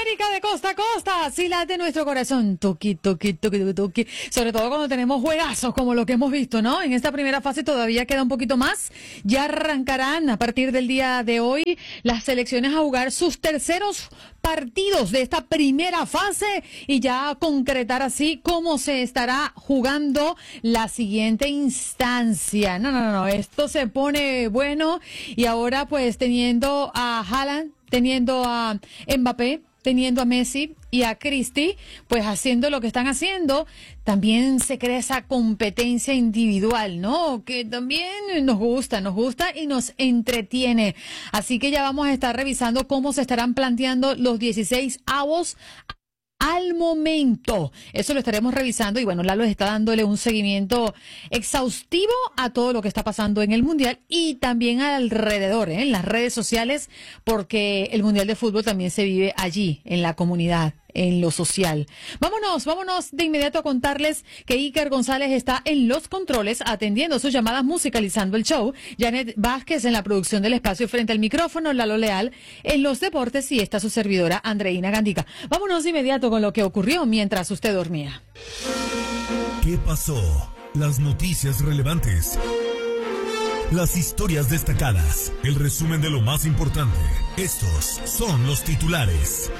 América de costa a costa, sí late nuestro corazón, toqui, toqui, toqui, toqui, toqui. Sobre todo cuando tenemos juegazos como lo que hemos visto, ¿no? En esta primera fase todavía queda un poquito más. Ya arrancarán a partir del día de hoy las selecciones a jugar sus terceros partidos de esta primera fase y ya concretar así cómo se estará jugando la siguiente instancia. No, esto se pone bueno y ahora pues teniendo a Haaland, teniendo a Mbappé, teniendo a Messi y a Cristi, pues haciendo lo que están haciendo, también se crea esa competencia individual, ¿no? Que también nos gusta y nos entretiene. Así que ya vamos a estar revisando cómo se estarán planteando los 16avos al momento. Eso lo estaremos revisando y bueno, Lalo está dándole un seguimiento exhaustivo a todo lo que está pasando en el Mundial y también alrededor, en las redes sociales, porque el Mundial de Fútbol también se vive allí, en la comunidad, en lo social. Vámonos de inmediato a contarles que Iker González está en los controles atendiendo sus llamadas, musicalizando el show. Janet Vázquez en la producción del espacio frente al micrófono, Lalo Leal en los deportes y está su servidora Andreina Gandica. Vámonos de inmediato con lo que ocurrió mientras usted dormía. ¿Qué pasó? Las noticias relevantes. Las historias destacadas. El resumen de lo más importante. Estos son los titulares.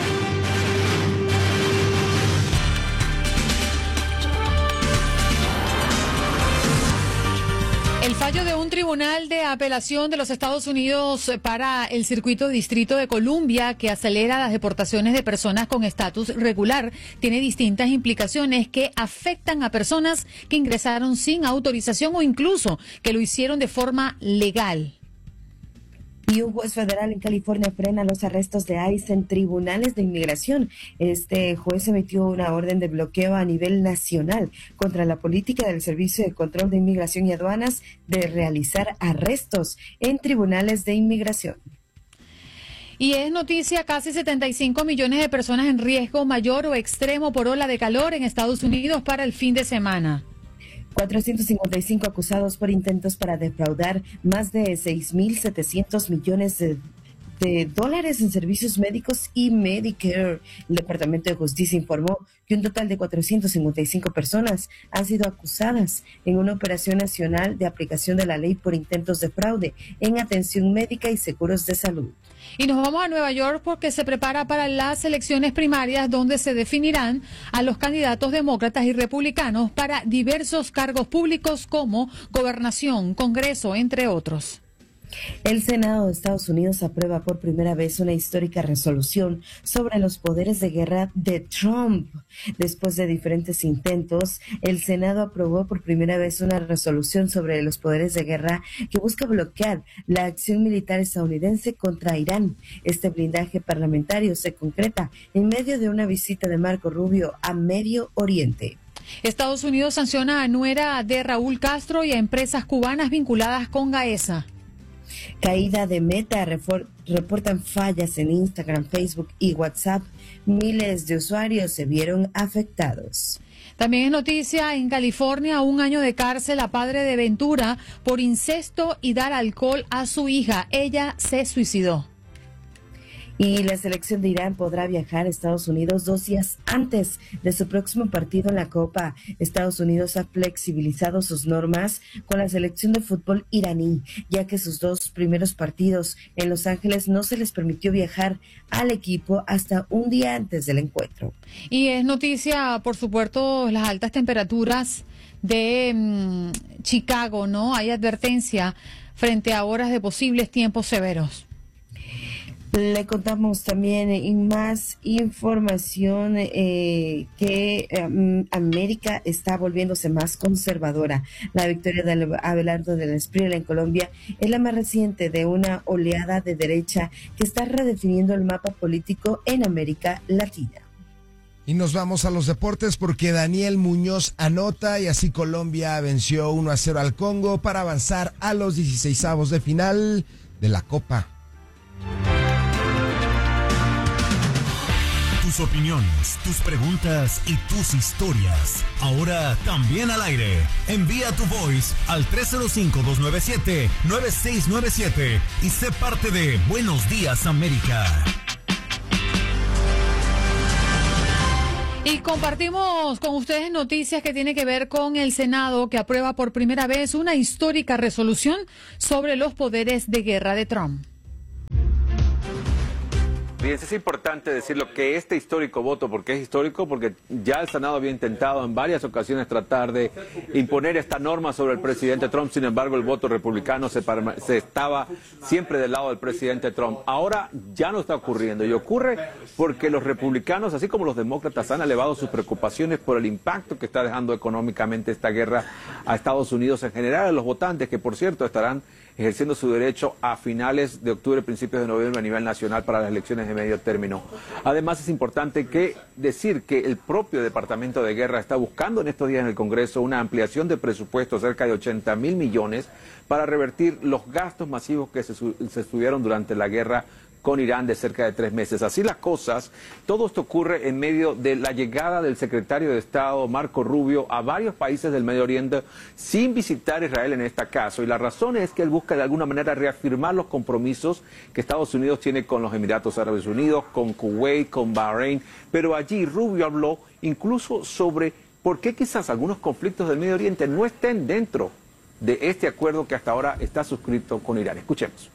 El fallo de un tribunal de apelación de los Estados Unidos para el circuito distrito de Columbia, que acelera las deportaciones de personas con estatus regular, tiene distintas implicaciones que afectan a personas que ingresaron sin autorización o incluso que lo hicieron de forma legal. Y un juez federal en California frena los arrestos de ICE en tribunales de inmigración. Este juez emitió una orden de bloqueo a nivel nacional contra la política del Servicio de Control de Inmigración y Aduanas de realizar arrestos en tribunales de inmigración. Y es noticia, casi 75 millones de personas en riesgo mayor o extremo por ola de calor en Estados Unidos para el fin de semana. 455 acusados por intentos para defraudar más de 6.700 millones de dólares en servicios médicos y Medicare. El Departamento de Justicia informó que un total de 455 personas han sido acusadas en una operación nacional de aplicación de la ley por intentos de fraude en atención médica y seguros de salud. Y nos vamos a Nueva York porque se prepara para las elecciones primarias donde se definirán a los candidatos demócratas y republicanos para diversos cargos públicos como gobernación, Congreso, entre otros. El Senado de Estados Unidos aprueba por primera vez una histórica resolución sobre los poderes de guerra de Trump. Después de diferentes intentos, el Senado aprobó por primera vez una resolución sobre los poderes de guerra que busca bloquear la acción militar estadounidense contra Irán. Este blindaje parlamentario se concreta en medio de una visita de Marco Rubio a Medio Oriente. Estados Unidos sanciona a nuera de Raúl Castro y a empresas cubanas vinculadas con Gaesa. Caída de Meta, reportan fallas en Instagram, Facebook y WhatsApp. Miles de usuarios se vieron afectados. También es noticia en California, 1 año de cárcel a padre de Ventura por incesto y dar alcohol a su hija. Ella se suicidó. Y la selección de Irán podrá viajar a Estados Unidos 2 días antes de su próximo partido en la Copa. Estados Unidos ha flexibilizado sus normas con la selección de fútbol iraní, ya que sus 2 primeros partidos en Los Ángeles no se les permitió viajar al equipo hasta un día antes del encuentro. Y es noticia, por supuesto, las altas temperaturas de Chicago, ¿no? Hay advertencia frente a horas de posibles tiempos severos. Le contamos también más información que América está volviéndose más conservadora. La victoria de Abelardo del Espriella en Colombia es la más reciente de una oleada de derecha que está redefiniendo el mapa político en América Latina. Y nos vamos a los deportes porque Daniel Muñoz anota y así Colombia venció 1-0 al Congo para avanzar a los 16avos de final de la Copa. Tus opiniones, tus preguntas y tus historias. Ahora también al aire. Envía tu voice al 305-297-9697 y sé parte de Buenos Días América. Y compartimos con ustedes noticias que tienen que ver con el Senado, que aprueba por primera vez una histórica resolución sobre los poderes de guerra de Trump. Bien, es importante decirlo que este histórico voto, porque es histórico, porque ya el Senado había intentado en varias ocasiones tratar de imponer esta norma sobre el presidente Trump. Sin embargo, el voto republicano se estaba siempre del lado del presidente Trump. Ahora ya no está ocurriendo, y ocurre porque los republicanos, así como los demócratas, han elevado sus preocupaciones por el impacto que está dejando económicamente esta guerra a Estados Unidos en general, a los votantes, que por cierto estarán ejerciendo su derecho a finales de octubre, principios de noviembre a nivel nacional para las elecciones de medio término. Además, es importante decir que el propio Departamento de Guerra está buscando en estos días en el Congreso una ampliación de presupuesto cerca de 80.000 millones para revertir los gastos masivos que se estuvieron durante la guerra con Irán de cerca de 3 meses. Así las cosas, todo esto ocurre en medio de la llegada del secretario de Estado, Marco Rubio, a varios países del Medio Oriente sin visitar Israel en este caso. Y la razón es que él busca de alguna manera reafirmar los compromisos que Estados Unidos tiene con los Emiratos Árabes Unidos, con Kuwait, con Bahrein. Pero allí Rubio habló incluso sobre por qué quizás algunos conflictos del Medio Oriente no estén dentro de este acuerdo que hasta ahora está suscrito con Irán. Escuchemos.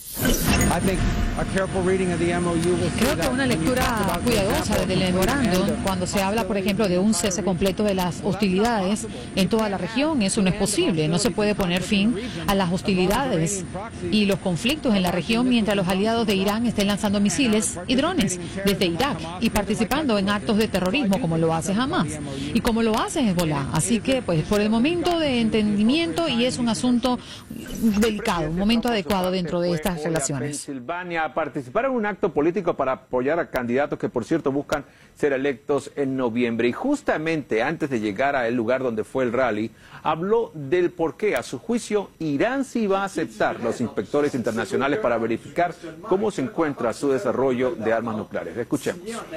Creo que una lectura cuidadosa del memorándum, cuando se habla, por ejemplo, de un cese completo de las hostilidades en toda la región, eso no es posible. No se puede poner fin a las hostilidades y los conflictos en la región mientras los aliados de Irán estén lanzando misiles y drones desde Irak y participando en actos de terrorismo como lo hace Hamas y como lo hace Hezbollah. Así que, pues, por el momento de entendimiento, y es un asunto delicado, un momento adecuado dentro de estas relaciones. Pensilvania, a participar en un acto político para apoyar a candidatos que, por cierto, buscan ser electos en noviembre. Y justamente antes de llegar al lugar donde fue el rally, habló del por qué, a su juicio, Irán sí va a aceptar los inspectores internacionales para verificar cómo se encuentra su desarrollo de armas nucleares. Escuchemos.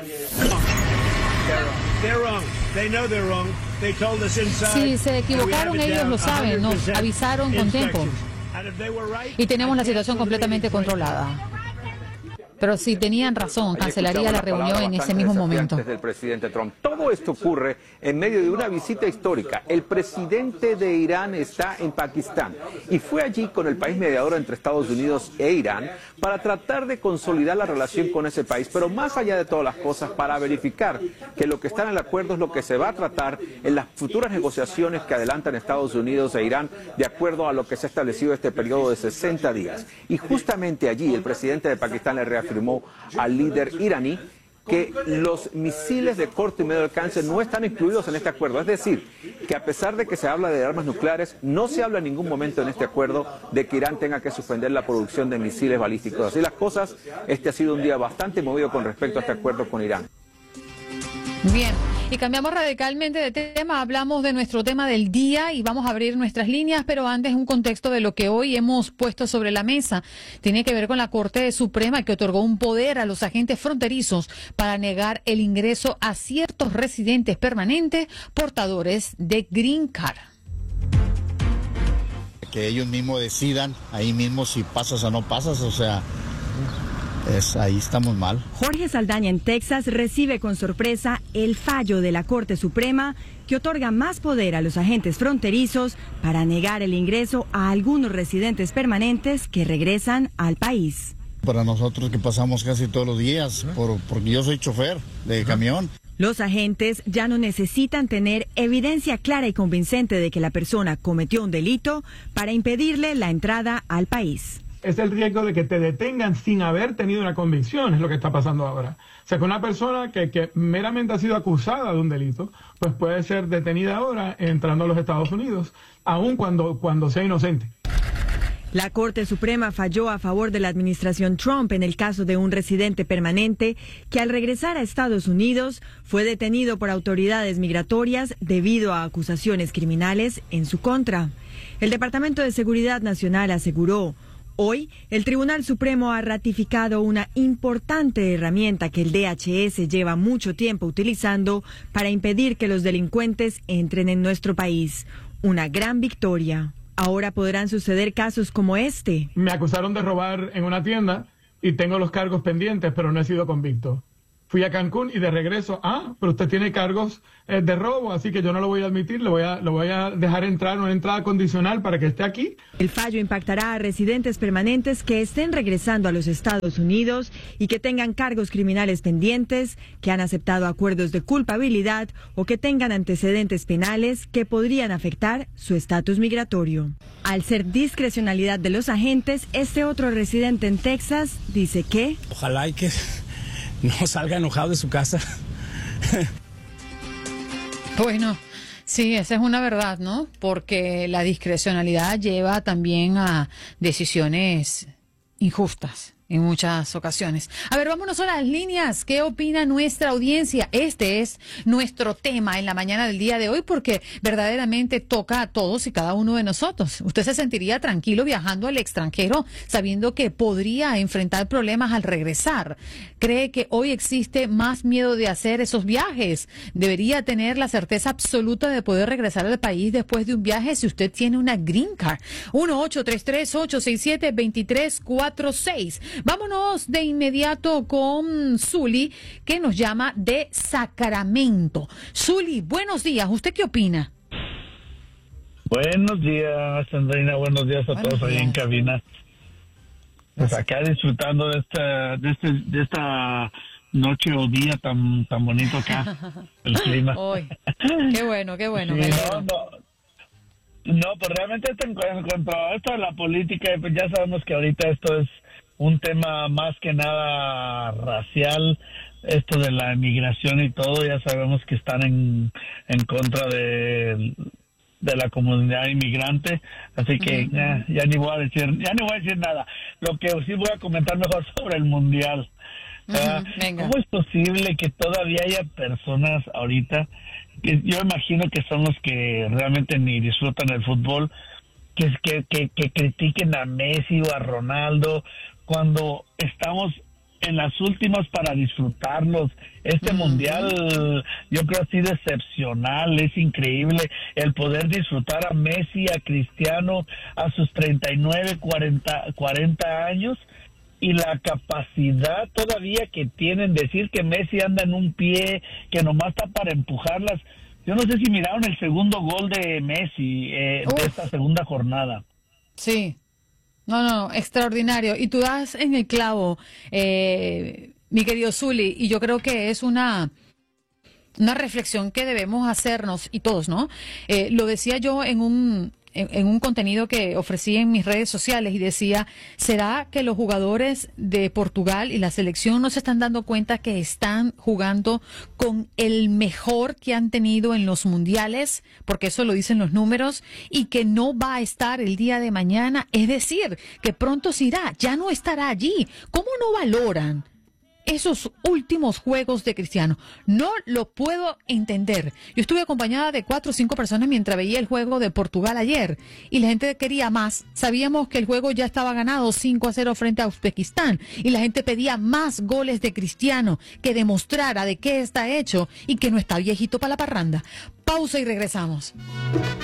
Si se equivocaron, ellos lo saben, nos avisaron con tiempo. Y tenemos la situación completamente controlada. Pero si tenían razón, cancelaría la reunión en ese mismo momento. Del presidente Trump. Todo esto ocurre en medio de una visita histórica. El presidente de Irán está en Pakistán y fue allí con el país mediador entre Estados Unidos e Irán para tratar de consolidar la relación con ese país, pero más allá de todas las cosas, para verificar que lo que está en el acuerdo es lo que se va a tratar en las futuras negociaciones que adelantan Estados Unidos e Irán, de acuerdo a lo que se ha establecido este periodo de 60 días. Y justamente allí el presidente de Pakistán le reafirmó al líder iraní que los misiles de corto y medio alcance no están incluidos en este acuerdo. Es decir, que a pesar de que se habla de armas nucleares, no se habla en ningún momento en este acuerdo de que Irán tenga que suspender la producción de misiles balísticos. Así las cosas, este ha sido un día bastante movido con respecto a este acuerdo con Irán. Bien, y cambiamos radicalmente de tema, hablamos de nuestro tema del día y vamos a abrir nuestras líneas, pero antes un contexto de lo que hoy hemos puesto sobre la mesa. Tiene que ver con la Corte Suprema, que otorgó un poder a los agentes fronterizos para negar el ingreso a ciertos residentes permanentes portadores de Green Card. Que ellos mismos decidan ahí mismo si pasas o no pasas, o sea... ahí estamos mal. Jorge Saldaña en Texas recibe con sorpresa el fallo de la Corte Suprema que otorga más poder a los agentes fronterizos para negar el ingreso a algunos residentes permanentes que regresan al país. Para nosotros que pasamos casi todos los días, porque yo soy chofer de camión. Los agentes ya no necesitan tener evidencia clara y convincente de que la persona cometió un delito para impedirle la entrada al país. Es el riesgo de que te detengan sin haber tenido una convicción, es lo que está pasando ahora. O sea, que una persona que meramente ha sido acusada de un delito, pues puede ser detenida ahora entrando a los Estados Unidos, aun cuando sea inocente. La Corte Suprema falló a favor de la administración Trump en el caso de un residente permanente que al regresar a Estados Unidos fue detenido por autoridades migratorias debido a acusaciones criminales en su contra. El Departamento de Seguridad Nacional aseguró: hoy, el Tribunal Supremo ha ratificado una importante herramienta que el DHS lleva mucho tiempo utilizando para impedir que los delincuentes entren en nuestro país. Una gran victoria. Ahora podrán suceder casos como este. Me acusaron de robar en una tienda y tengo los cargos pendientes, pero no he sido convicto. Fui a Cancún y de regreso, pero usted tiene cargos de robo, así que yo no lo voy a admitir, lo voy a dejar entrar una entrada condicional para que esté aquí. El fallo impactará a residentes permanentes que estén regresando a los Estados Unidos y que tengan cargos criminales pendientes, que han aceptado acuerdos de culpabilidad o que tengan antecedentes penales que podrían afectar su estatus migratorio. Al ser discrecionalidad de los agentes, este otro residente en Texas dice que... Ojalá y que no salga enojado de su casa. Bueno, sí, esa es una verdad, ¿no? Porque la discrecionalidad lleva también a decisiones injustas en muchas ocasiones. A ver, vámonos a las líneas. ¿Qué opina nuestra audiencia? Este es nuestro tema en la mañana del día de hoy porque verdaderamente toca a todos y cada uno de nosotros. ¿Usted se sentiría tranquilo viajando al extranjero sabiendo que podría enfrentar problemas al regresar? ¿Cree que hoy existe más miedo de hacer esos viajes? ¿Debería tener la certeza absoluta de poder regresar al país después de un viaje si usted tiene una green card? 1-833-867-2346. Vámonos de inmediato con Zuli, que nos llama de Sacramento. Zuli, buenos días. ¿Usted qué opina? Buenos días, Sandrina. Buenos días a todos ahí en cabina. Pues acá disfrutando de esta noche o día tan bonito acá, el clima. Hoy. Qué bueno. Sí, no, pues realmente en cuanto a esto de la política, pues ya sabemos que ahorita esto es un tema más que nada racial, esto de la inmigración y todo, ya sabemos que están en contra de la comunidad inmigrante, así que ya ni voy a decir nada. Lo que sí voy a comentar mejor sobre el mundial. ¿Cómo es posible que todavía haya personas ahorita, que yo imagino que son los que realmente ni disfrutan el fútbol, que critiquen a Messi o a Ronaldo cuando estamos en las últimas para disfrutarlos? Este mundial yo creo ha sido excepcional, es increíble el poder disfrutar a Messi, a Cristiano a sus 39, 40 años y la capacidad todavía que tienen, decir que Messi anda en un pie, que nomás está para empujarlas. Yo no sé si miraron el segundo gol de Messi de esta segunda jornada. Sí. No, extraordinario. Y tú das en el clavo, mi querido Zuli, y yo creo que es una reflexión que debemos hacernos, y todos, ¿no? Lo decía yo en un contenido que ofrecí en mis redes sociales y decía, ¿será que los jugadores de Portugal y la selección no se están dando cuenta que están jugando con el mejor que han tenido en los mundiales? Porque eso lo dicen los números, y que no va a estar el día de mañana, es decir, que pronto se irá, ya no estará allí. ¿Cómo no valoran esos últimos juegos de Cristiano? No lo puedo entender. Yo estuve acompañada de 4 o 5 personas mientras veía el juego de Portugal ayer y la gente quería más. Sabíamos que el juego ya estaba ganado 5-0 frente a Uzbekistán y la gente pedía más goles de Cristiano, que demostrara de qué está hecho y que no está viejito para la parranda. Pausa y regresamos.